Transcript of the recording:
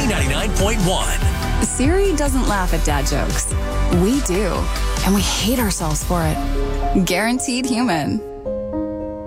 K99.1. Siri doesn't laugh at dad jokes. We do. And we hate ourselves for it. Guaranteed human.